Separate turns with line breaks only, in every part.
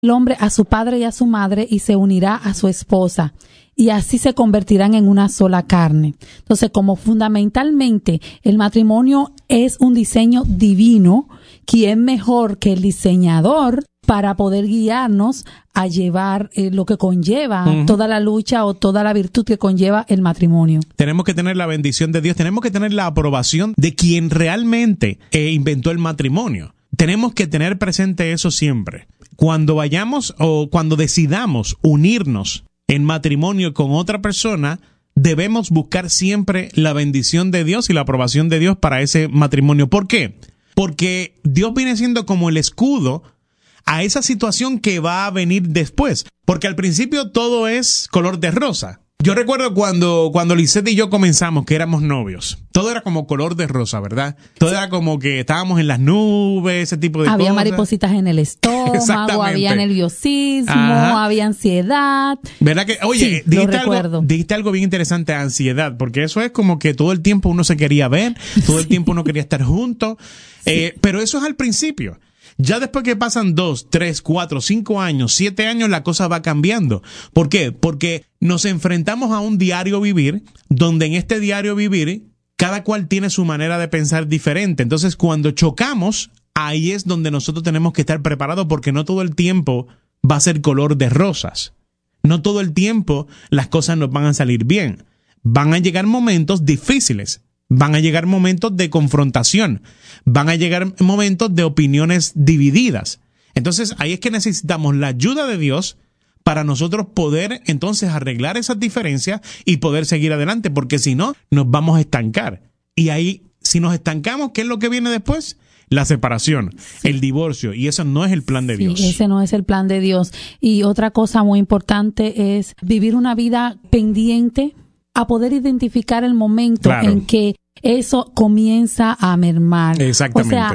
el hombre a su padre y a su madre y se unirá a su esposa. Y así se convertirán en una sola carne. Entonces, como fundamentalmente el matrimonio es un diseño divino, ¿quién mejor que el diseñador para poder guiarnos a llevar lo que conlleva toda la lucha o toda la virtud que conlleva el matrimonio?
Tenemos que tener la bendición de Dios, tenemos que tener la aprobación de quien realmente inventó el matrimonio. Tenemos que tener presente eso siempre. Cuando vayamos o cuando decidamos unirnos en matrimonio con otra persona, debemos buscar siempre la bendición de Dios y la aprobación de Dios para ese matrimonio. ¿Por qué? Porque Dios viene siendo como el escudo a esa situación que va a venir después. Porque al principio todo es color de rosa. Yo recuerdo cuando Lisette y yo comenzamos, que éramos novios, todo era como color de rosa, ¿verdad? Todo era como que estábamos en las nubes, ese tipo de cosas.
Había maripositas en el estómago, había nerviosismo, había ansiedad.
¿Verdad que? Oye,
sí,
dijiste algo bien interesante, ansiedad, porque eso es como que todo el tiempo uno se quería ver, todo el tiempo uno quería estar juntos, pero eso es al principio. Ya después que pasan 2, 3, 4, 5 años, 7 años, la cosa va cambiando. ¿Por qué? Porque nos enfrentamos a un diario vivir, donde en este diario vivir, cada cual tiene su manera de pensar diferente. Entonces, cuando chocamos, ahí es donde nosotros tenemos que estar preparados, porque no todo el tiempo va a ser color de rosas. No todo el tiempo las cosas nos van a salir bien. Van a llegar momentos difíciles. Van a llegar momentos de confrontación, van a llegar momentos de opiniones divididas. Entonces, ahí es que necesitamos la ayuda de Dios para nosotros poder entonces arreglar esas diferencias y poder seguir adelante, porque si no, nos vamos a estancar. Y ahí, si nos estancamos, ¿qué es lo que viene después? La separación, el divorcio, y eso no es el plan de Dios.
Ese no es el plan de Dios. Y otra cosa muy importante es vivir una vida pendiente a poder identificar el momento en que eso comienza a mermar.
Exactamente.
O sea,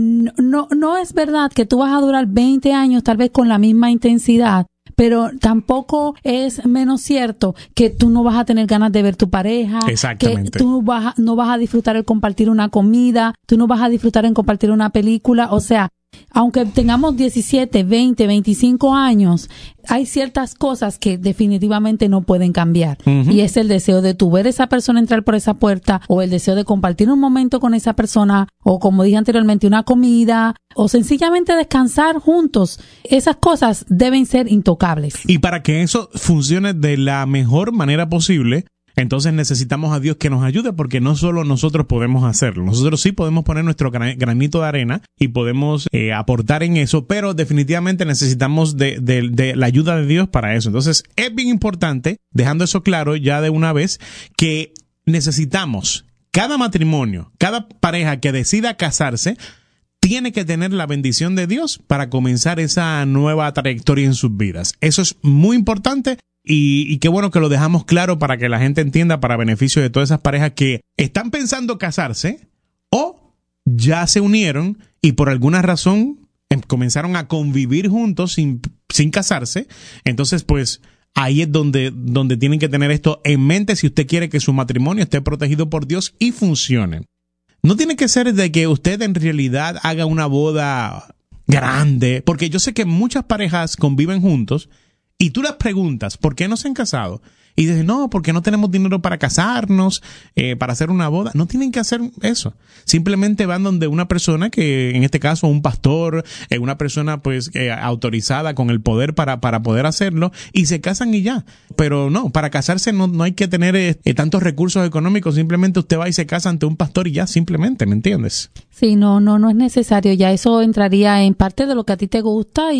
no es verdad que tú vas a durar 20 años tal vez con la misma intensidad, pero tampoco es menos cierto que tú no vas a tener ganas de ver tu pareja, que tú no vas a disfrutar el compartir una comida, tú no vas a disfrutar en compartir una película. O sea, aunque tengamos 17, 20, 25 años, hay ciertas cosas que definitivamente no pueden cambiar. Y es el deseo de tú ver a esa persona entrar por esa puerta, o el deseo de compartir un momento con esa persona, o como dije anteriormente, una comida, o sencillamente descansar juntos. Esas cosas deben ser intocables.
Y para que eso funcione de la mejor manera posible, entonces necesitamos a Dios que nos ayude, porque no solo nosotros podemos hacerlo. Nosotros sí podemos poner nuestro granito de arena y podemos aportar en eso, pero definitivamente necesitamos de la ayuda de Dios para eso. Entonces es bien importante, dejando eso claro ya de una vez, que necesitamos, cada matrimonio, cada pareja que decida casarse, tiene que tener la bendición de Dios para comenzar esa nueva trayectoria en sus vidas. Eso es muy importante. Y qué bueno que lo dejamos claro para que la gente entienda, para beneficio de todas esas parejas que están pensando casarse o ya se unieron y por alguna razón comenzaron a convivir juntos sin casarse. Entonces, pues ahí es donde tienen que tener esto en mente si usted quiere que su matrimonio esté protegido por Dios y funcione. No tiene que ser de que usted en realidad haga una boda grande, porque yo sé que muchas parejas conviven juntos. Y tú les preguntas, ¿por qué no se han casado? Y dicen, no, porque no tenemos dinero para casarnos, para hacer una boda. No tienen que hacer eso. Simplemente van donde una persona que, en este caso, un pastor, una persona pues autorizada con el poder para poder hacerlo, y se casan y ya. Pero no, para casarse no hay que tener tantos recursos económicos. Simplemente usted va y se casa ante un pastor y ya, simplemente, ¿me entiendes?
Sí, no es necesario. Ya eso entraría en parte de lo que a ti te gusta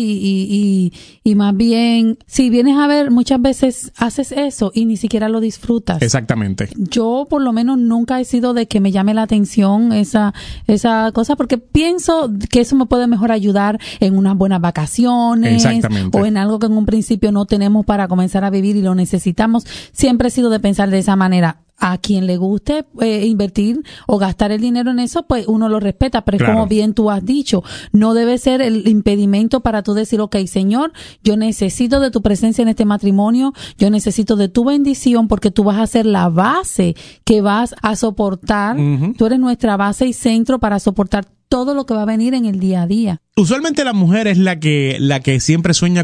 y más bien, si vienes a ver, muchas veces haces eso y ni siquiera lo disfrutas.
Exactamente.
Yo, por lo menos, nunca he sido de que me llame la atención esa cosa, porque pienso que eso me puede mejor ayudar en unas buenas vacaciones.
Exactamente.
O en algo que en un principio no tenemos para comenzar a vivir y lo necesitamos. Siempre he sido de pensar de esa manera. A quien le guste invertir o gastar el dinero en eso, pues uno lo respeta, pero es como bien tú has dicho, no debe ser el impedimento para tú decir, okay, Señor, yo necesito de tu presencia en este matrimonio, yo necesito de tu bendición, porque tú vas a ser la base que vas a soportar, tú eres nuestra base y centro para soportar todo lo que va a venir en el día a día.
Usualmente la mujer es la que siempre sueña